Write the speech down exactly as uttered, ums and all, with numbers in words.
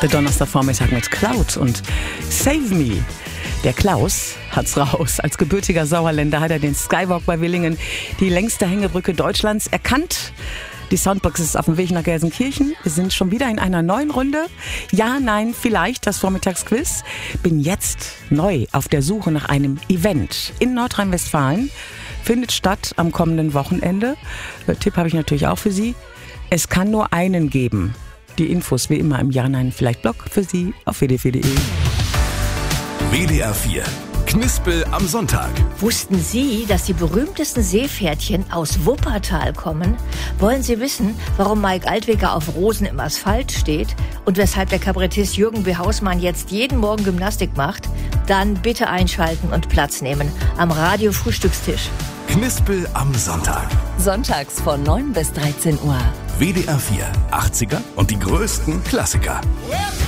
Der Donnerstagvormittag mit Cloud und Save Me. Der Klaus hat's raus. Als gebürtiger Sauerländer hat er den Skywalk bei Willingen, die längste Hängebrücke Deutschlands, erkannt. Die Soundbox ist auf dem Weg nach Gelsenkirchen. Wir sind schon wieder in einer neuen Runde. Ja, nein, vielleicht das Vormittagsquiz. Bin jetzt neu auf der Suche nach einem Event in Nordrhein-Westfalen. Findet statt am kommenden Wochenende. Tipp habe ich natürlich auch für Sie. Es kann nur einen geben. Die Infos wie immer im Ja, nein, vielleicht Blog für Sie auf w d f punkt d e. W D R vier. Knispel am Sonntag. Wussten Sie, dass die berühmtesten Seepferdchen aus Wuppertal kommen? Wollen Sie wissen, warum Mike Altweger auf Rosen im Asphalt steht und weshalb der Kabarettist Jürgen B. Hausmann jetzt jeden Morgen Gymnastik macht? Dann bitte einschalten und Platz nehmen am Radio-Frühstückstisch. Knispel am Sonntag. Sonntags von neun bis dreizehn Uhr. W D R vier. achtziger und die größten Klassiker.